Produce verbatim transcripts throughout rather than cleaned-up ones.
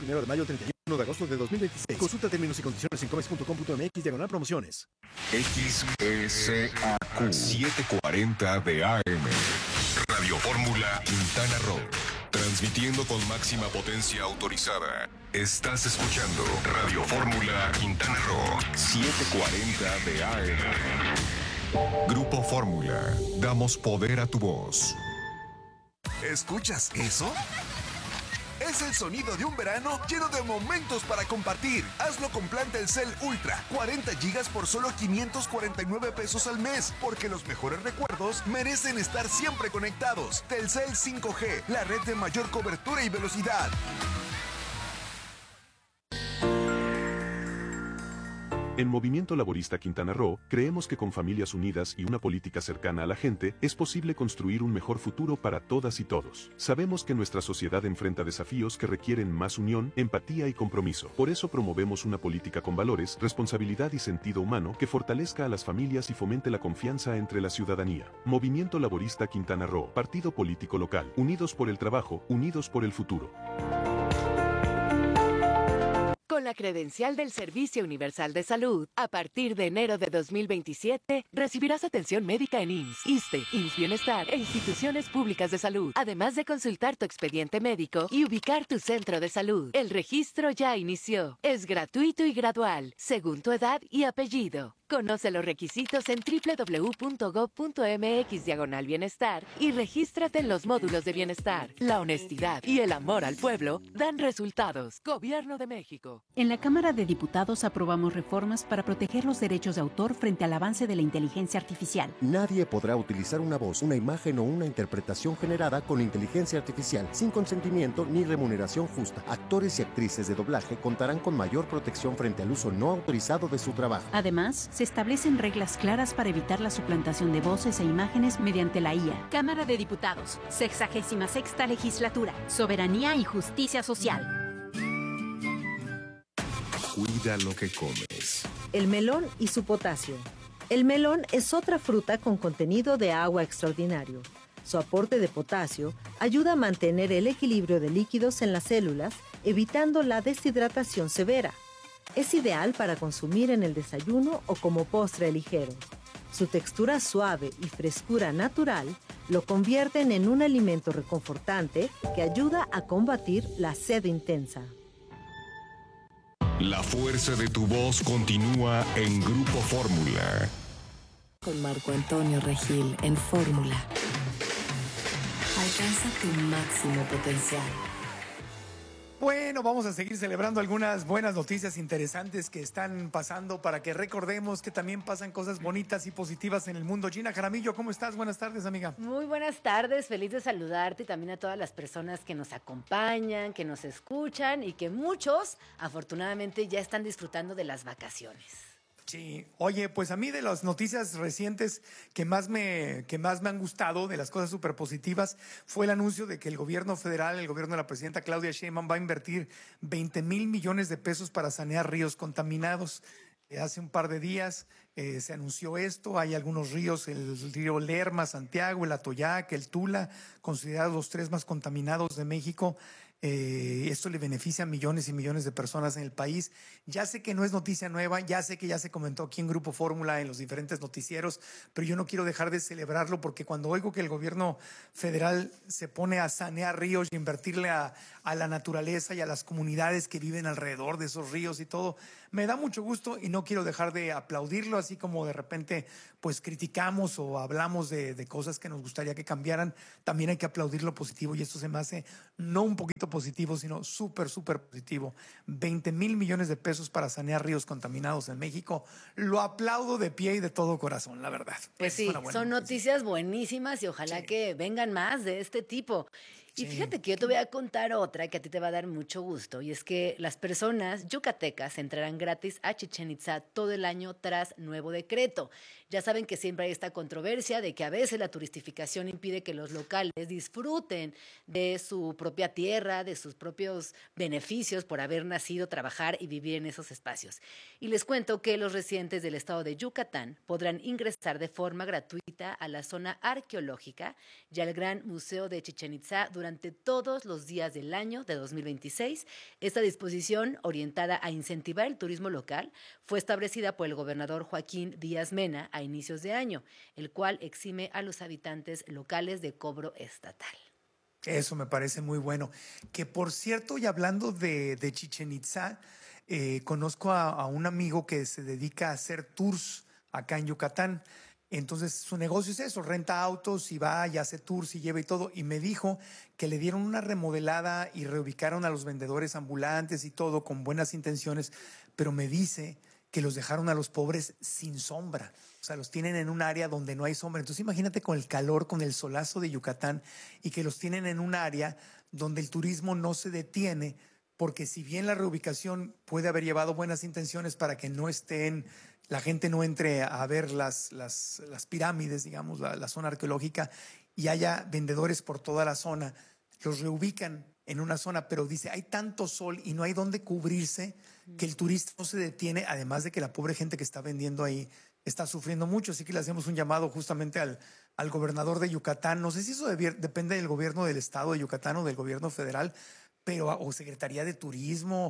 primero de mayo al treinta y uno de agosto de dos mil veintiséis. Consulta términos y condiciones en comex punto com punto m x diagonal promociones. X S A Q setecientos cuarenta de A M. Radio Fórmula Quintana Roo. Transmitiendo con máxima potencia autorizada. Estás escuchando Radio Fórmula Quintana Roo setecientos cuarenta de A M. Grupo Fórmula. Damos poder a tu voz. ¿Escuchas eso? Es el sonido de un verano lleno de momentos para compartir. Hazlo con plan Telcel Ultra, cuarenta gigas por solo quinientos cuarenta y nueve pesos al mes, porque los mejores recuerdos merecen estar siempre conectados. Telcel cinco G, la red de mayor cobertura y velocidad. En Movimiento Laborista Quintana Roo, creemos que con familias unidas y una política cercana a la gente, es posible construir un mejor futuro para todas y todos. Sabemos que nuestra sociedad enfrenta desafíos que requieren más unión, empatía y compromiso. Por eso promovemos una política con valores, responsabilidad y sentido humano que fortalezca a las familias y fomente la confianza entre la ciudadanía. Movimiento Laborista Quintana Roo, partido político local, unidos por el trabajo, unidos por el futuro. Con la credencial del Servicio Universal de Salud, a partir de enero de dos mil veintisiete, recibirás atención médica en I M S S, ISSSTE, I M S S Bienestar e instituciones públicas de salud, además de consultar tu expediente médico y ubicar tu centro de salud. El registro ya inició. Es gratuito y gradual, según tu edad y apellido. Conoce los requisitos en doble u doble u doble u punto gob punto m x diagonal bienestar y regístrate en los módulos de bienestar. La honestidad y el amor al pueblo dan resultados. Gobierno de México. En la Cámara de Diputados aprobamos reformas para proteger los derechos de autor frente al avance de la inteligencia artificial. Nadie podrá utilizar una voz, una imagen o una interpretación generada con inteligencia artificial sin consentimiento ni remuneración justa. Actores y actrices de doblaje contarán con mayor protección frente al uso no autorizado de su trabajo. Además, se establecen reglas claras para evitar la suplantación de voces e imágenes mediante la I A. Cámara de Diputados, sexagésima sexta legislatura, soberanía y justicia social. Cuida lo que comes. El melón y su potasio. El melón es otra fruta con contenido de agua extraordinario. Su aporte de potasio ayuda a mantener el equilibrio de líquidos en las células, evitando la deshidratación severa. Es ideal para consumir en el desayuno o como postre ligero. Su textura suave y frescura natural lo convierten en un alimento reconfortante que ayuda a combatir la sed intensa. La fuerza de tu voz continúa en Grupo Fórmula. Con Marco Antonio Regil en Fórmula. Alcanza tu máximo potencial. Bueno, vamos a seguir celebrando algunas buenas noticias interesantes que están pasando para que recordemos que también pasan cosas bonitas y positivas en el mundo. Gina Jaramillo, ¿cómo estás? Buenas tardes, amiga. Muy buenas tardes, feliz de saludarte y también a todas las personas que nos acompañan, que nos escuchan y que muchos, afortunadamente, ya están disfrutando de las vacaciones. Sí, oye, pues a mí de las noticias recientes que más me, que más me han gustado, de las cosas súper positivas, fue el anuncio de que el gobierno federal, el gobierno de la presidenta Claudia Sheinbaum va a invertir veinte mil millones de pesos para sanear ríos contaminados. Hace un par de días eh, se anunció esto. Hay algunos ríos, el río Lerma, Santiago, el Atoyac, el Tula, considerados los tres más contaminados de México. Eh, esto le beneficia a millones y millones de personas en el país. Ya sé que no es noticia nueva, ya sé que ya se comentó aquí en Grupo Fórmula, en los diferentes noticieros, pero yo no quiero dejar de celebrarlo porque cuando oigo que el gobierno federal se pone a sanear ríos y invertirle a, a la naturaleza y a las comunidades que viven alrededor de esos ríos y todo, me da mucho gusto y no quiero dejar de aplaudirlo, así como de repente pues criticamos o hablamos de, de cosas que nos gustaría que cambiaran. También hay que aplaudir lo positivo y esto se me hace no un poquito positivo, sino súper, súper positivo. veinte mil millones de pesos para sanear ríos contaminados en México. Lo aplaudo de pie y de todo corazón, la verdad. Pues sí, son noticia. Noticias buenísimas y ojalá sí. que vengan más de este tipo. Y sí. Fíjate que yo te voy a contar otra que a ti te va a dar mucho gusto, y es que las personas yucatecas entrarán gratis a Chichén Itzá todo el año tras nuevo decreto. Ya saben que siempre hay esta controversia de que a veces la turistificación impide que los locales disfruten de su propia tierra, de sus propios beneficios por haber nacido, trabajar y vivir en esos espacios. Y les cuento que los residentes del estado de Yucatán podrán ingresar de forma gratuita a la zona arqueológica y al Gran Museo de Chichén Itzá durante durante todos los días del año de dos mil veintiséis. Esta disposición, orientada a incentivar el turismo local, fue establecida por el gobernador Joaquín Díaz Mena a inicios de año, el cual exime a los habitantes locales de cobro estatal. Eso me parece muy bueno. Que por cierto, y hablando de, de Chichén Itzá, eh, conozco a, a un amigo que se dedica a hacer tours acá en Yucatán. Entonces su negocio es eso, renta autos y va y hace tours y lleva y todo. Y me dijo que le dieron una remodelada y reubicaron a los vendedores ambulantes y todo con buenas intenciones, pero me dice que los dejaron a los pobres sin sombra. O sea, los tienen en un área donde no hay sombra. Entonces imagínate con el calor, con el solazo de Yucatán y que los tienen en un área donde el turismo no se detiene, porque si bien la reubicación puede haber llevado buenas intenciones para que no estén, la gente no entre a ver las, las, las pirámides, digamos, la, la zona arqueológica, y haya vendedores por toda la zona, los reubican en una zona, pero dice, hay tanto sol y no hay dónde cubrirse que el turista no se detiene, además de que la pobre gente que está vendiendo ahí está sufriendo mucho. Así que le hacemos un llamado justamente al, al gobernador de Yucatán. No sé si eso debier, depende del gobierno del estado de Yucatán o del gobierno federal, pero o Secretaría de Turismo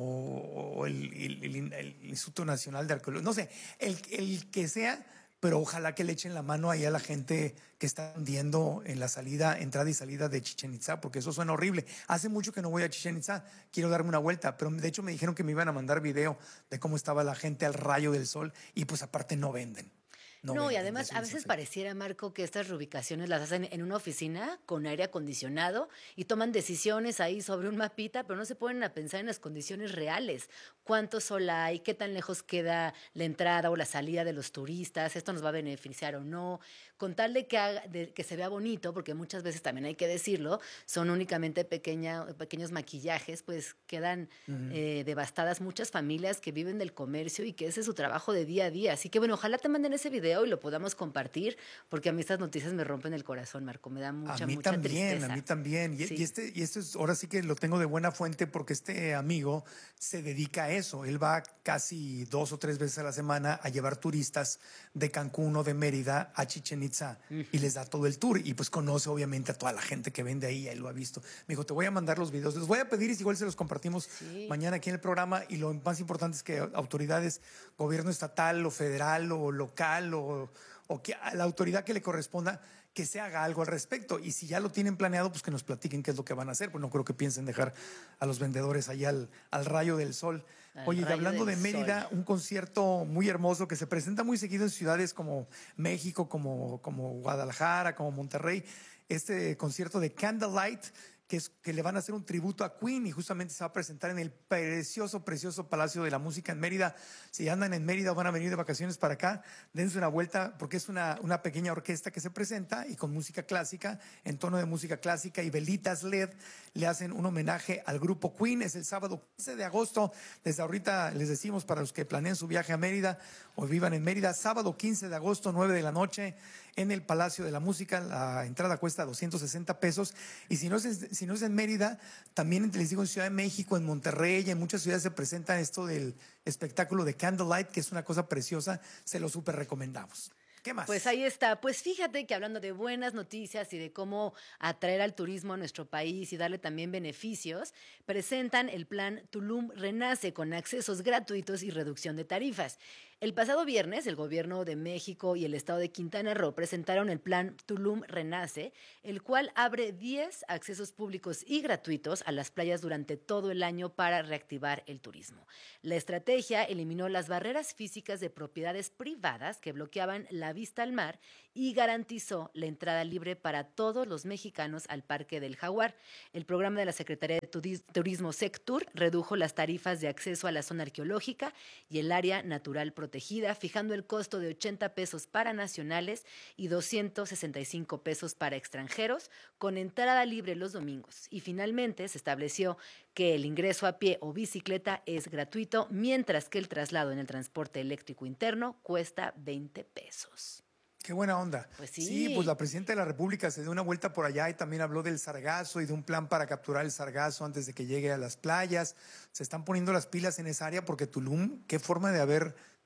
o, o el, el, el, el Instituto Nacional de Arqueología, no sé, el, el que sea, pero ojalá que le echen la mano ahí a la gente que está hundiendo en la salida, entrada y salida de Chichén Itzá, porque eso suena horrible. Hace mucho que no voy a Chichén Itzá, quiero darme una vuelta, pero de hecho me dijeron que me iban a mandar video de cómo estaba la gente al rayo del sol y pues aparte no venden. No, no y además a veces pareciera, Marco, que estas reubicaciones las hacen en una oficina con aire acondicionado y toman decisiones ahí sobre un mapita, pero no se ponen a pensar en las condiciones reales. ¿Cuánto sol hay? ¿Qué tan lejos queda la entrada o la salida de los turistas? ¿Esto nos va a beneficiar o no? Con tal de que, haga, de que se vea bonito, porque muchas veces también hay que decirlo, son únicamente pequeña, pequeños maquillajes, pues quedan uh-huh. eh, devastadas muchas familias que viven del comercio y que ese es su trabajo de día a día. Así que bueno, ojalá te manden ese video y lo podamos compartir, porque a mí estas noticias me rompen el corazón, Marco, me da mucha, a mí mucha también, tristeza. A mí también, y, sí. y, este, y esto es, ahora sí que lo tengo de buena fuente, porque este amigo se dedica a eso. Él va casi dos o tres veces a la semana a llevar turistas de Cancún o de Mérida a Chichén Itzá uh-huh. y les da todo el tour, y pues conoce obviamente a toda la gente que vende ahí, él lo ha visto. Me dijo, te voy a mandar los videos, les voy a pedir y igual se los compartimos sí. mañana aquí en el programa, y lo más importante es que autoridades, gobierno estatal o federal o local o o que a la autoridad que le corresponda, que se haga algo al respecto. Y si ya lo tienen planeado, pues que nos platiquen qué es lo que van a hacer. Pues no creo que piensen dejar a los vendedores allá al, al rayo del sol. Al Oye, y hablando de Mérida, sol. Un concierto muy hermoso que se presenta muy seguido en ciudades como México, como, como Guadalajara, como Monterrey. Este concierto de Candlelight, que, es, que le van a hacer un tributo a Queen, y justamente se va a presentar en el precioso, precioso Palacio de la Música en Mérida. Si andan en Mérida o van a venir de vacaciones para acá, dense una vuelta, porque es una, una pequeña orquesta que se presenta y con música clásica, en tono de música clásica y velitas L E D, le hacen un homenaje al grupo Queen. Es el sábado quince de agosto, desde ahorita les decimos para los que planeen su viaje a Mérida o vivan en Mérida, sábado quince de agosto, nueve de la noche, en el Palacio de la Música. La entrada cuesta doscientos sesenta pesos, y si no es, si no es en Mérida, también les digo en Ciudad de México, en Monterrey, en muchas ciudades se presenta esto del espectáculo de Candlelight, que es una cosa preciosa, se lo súper recomendamos. ¿Qué más? Pues ahí está. Pues fíjate que hablando de buenas noticias y de cómo atraer al turismo a nuestro país y darle también beneficios, presentan el plan Tulum Renace con accesos gratuitos y reducción de tarifas. El pasado viernes, el Gobierno de México y el Estado de Quintana Roo presentaron el plan Tulum Renace, el cual abre diez accesos públicos y gratuitos a las playas durante todo el año para reactivar el turismo. La estrategia eliminó las barreras físicas de propiedades privadas que bloqueaban la vista al mar y garantizó la entrada libre para todos los mexicanos al Parque del Jaguar. El programa de la Secretaría de Turismo Sectur redujo las tarifas de acceso a la zona arqueológica y el área natural protegida, fijando el costo de ochenta pesos para nacionales y doscientos sesenta y cinco pesos para extranjeros, con entrada libre los domingos. Y finalmente se estableció que el ingreso a pie o bicicleta es gratuito, mientras que el traslado en el transporte eléctrico interno cuesta veinte pesos. Qué buena onda. Pues sí. Sí, pues la presidenta de la República se dio una vuelta por allá y también habló del sargazo y de un plan para capturar el sargazo antes de que llegue a las playas. Se están poniendo las pilas en esa área, porque Tulum, qué forma de haber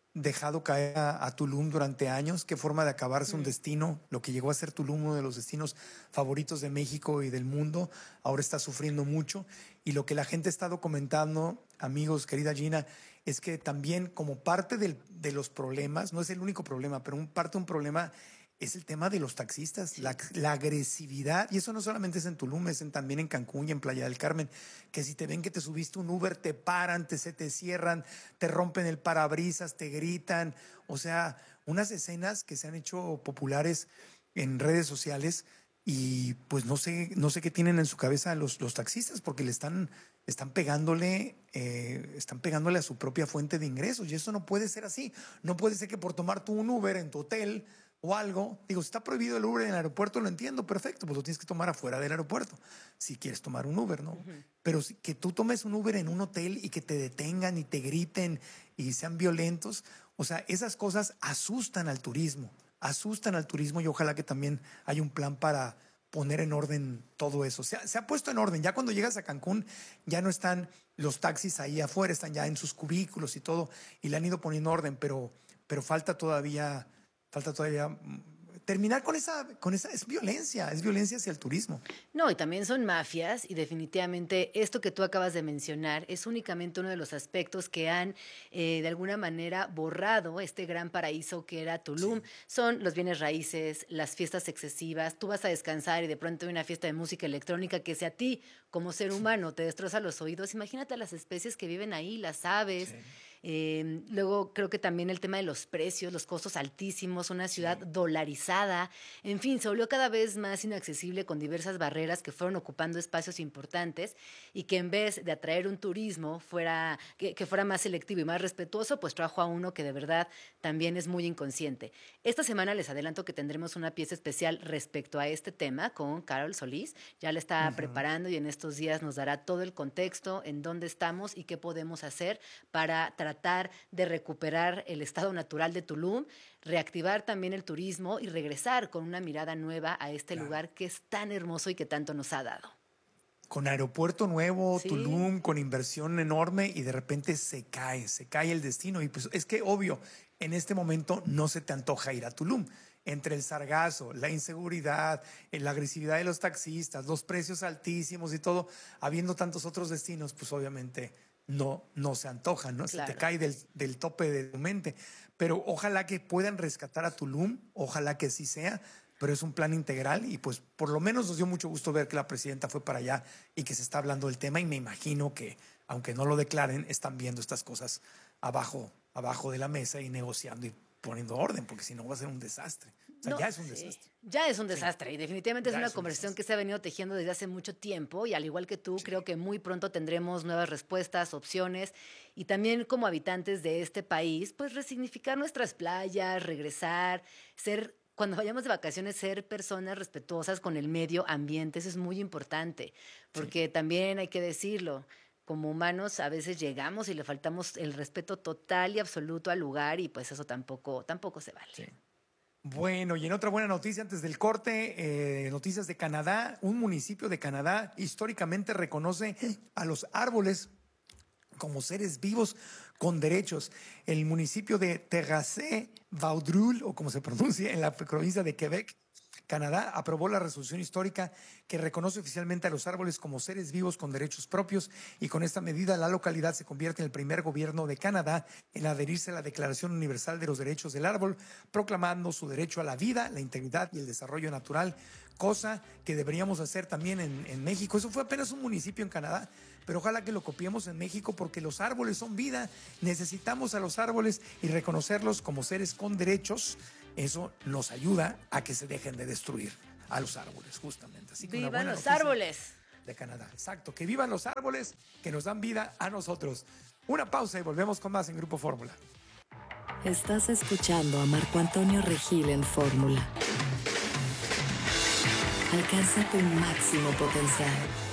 dejado caer a, a Tulum durante años, qué forma de acabarse mm. un destino, lo que llegó a ser Tulum, uno de los destinos favoritos de México y del mundo, ahora está sufriendo mucho. Y lo que la gente está documentando, amigos, querida Gina, es que también como parte del, de los problemas, no es el único problema, pero un, parte de un problema es el tema de los taxistas, sí. la, la agresividad, y eso no solamente es en Tulum, es en, también en Cancún y en Playa del Carmen, que si te ven que te subiste un Uber, te paran, te, se te cierran, te rompen el parabrisas, te gritan, o sea, unas escenas que se han hecho populares en redes sociales y pues no sé, no sé qué tienen en su cabeza los, los taxistas, porque le están, están pegándole, eh, están pegándole a su propia fuente de ingresos, y eso no puede ser así. No puede ser que por tomar tú un Uber en tu hotel o algo, digo, si está prohibido el Uber en el aeropuerto, lo entiendo, perfecto, pues lo tienes que tomar afuera del aeropuerto, si quieres tomar un Uber, ¿no? Uh-huh. Pero si, que tú tomes un Uber en un hotel y que te detengan y te griten y sean violentos, o sea, esas cosas asustan al turismo, asustan al turismo, y ojalá que también haya un plan para poner en orden todo eso. Se ha, se ha puesto en orden, ya cuando llegas a Cancún ya no están los taxis ahí afuera, están ya en sus cubículos y todo, y le han ido poniendo orden, pero, pero falta todavía... Falta todavía terminar con esa, con esa, es violencia, es violencia hacia el turismo. No, y también son mafias, y definitivamente esto que tú acabas de mencionar es únicamente uno de los aspectos que han eh, de alguna manera borrado este gran paraíso que era Tulum. Sí. Son los bienes raíces, las fiestas excesivas, tú vas a descansar y de pronto hay una fiesta de música electrónica que si a ti como ser humano te destroza los oídos, imagínate a las especies que viven ahí, las aves. Sí. Eh, luego creo que también el tema de los precios, los costos altísimos, una ciudad sí. dolarizada, en fin, se volvió cada vez más inaccesible con diversas barreras que fueron ocupando espacios importantes, y que en vez de atraer un turismo fuera, que, que fuera más selectivo y más respetuoso, pues trajo a uno que de verdad también es muy inconsciente. Esta semana les adelanto que tendremos una pieza especial respecto a este tema con Carol Solís, ya la está uh-huh. preparando, y en estos días nos dará todo el contexto, en dónde estamos y qué podemos hacer para tratar tratar de recuperar el estado natural de Tulum, reactivar también el turismo y regresar con una mirada nueva a este claro. lugar que es tan hermoso y que tanto nos ha dado. Con aeropuerto nuevo, sí. Tulum, con inversión enorme, y de repente se cae, se cae el destino. Y pues es que obvio, en este momento no se te antoja ir a Tulum. Entre el sargazo, la inseguridad, la agresividad de los taxistas, los precios altísimos y todo, habiendo tantos otros destinos, pues obviamente no, no se antojan, ¿no? Claro. Se te cae del, del tope de tu mente. Pero ojalá que puedan rescatar a Tulum, ojalá que sí sea, pero es un plan integral, y pues por lo menos nos dio mucho gusto ver que la presidenta fue para allá y que se está hablando del tema, y me imagino que, aunque no lo declaren, están viendo estas cosas abajo, abajo de la mesa y negociando y poniendo orden, porque si no va a ser un desastre. O sea, no, ya es un sí. desastre. Ya es un desastre, sí. Y definitivamente ya es una es conversación que se ha venido tejiendo desde hace mucho tiempo, y al igual que tú, sí. creo que muy pronto tendremos nuevas respuestas, opciones, y también como habitantes de este país, pues resignificar nuestras playas, regresar, ser... Cuando vayamos de vacaciones, ser personas respetuosas con el medio ambiente, eso es muy importante, porque sí. también hay que decirlo, como humanos a veces llegamos y le faltamos el respeto total y absoluto al lugar, y pues eso tampoco, tampoco se vale. Sí. Bueno, y en otra buena noticia antes del corte, eh, noticias de Canadá, un municipio de Canadá históricamente reconoce a los árboles como seres vivos con derechos. El municipio de Terrasse-Vaudreuil, o como se pronuncia, en la provincia de Quebec, Canadá, aprobó la resolución histórica que reconoce oficialmente a los árboles como seres vivos con derechos propios, y con esta medida la localidad se convierte en el primer gobierno de Canadá en adherirse a la Declaración Universal de los Derechos del Árbol, proclamando su derecho a la vida, la integridad y el desarrollo natural, cosa que deberíamos hacer también en, en México. Eso fue apenas un municipio en Canadá, pero ojalá que lo copiemos en México, porque los árboles son vida, necesitamos a los árboles y reconocerlos como seres con derechos. Eso nos ayuda a que se dejen de destruir a los árboles, justamente. Así que ¡vivan los árboles! De Canadá, exacto, que vivan los árboles que nos dan vida a nosotros. Una pausa y volvemos con más en Grupo Fórmula. Estás escuchando a Marco Antonio Regil en Fórmula. Alcanza tu máximo potencial.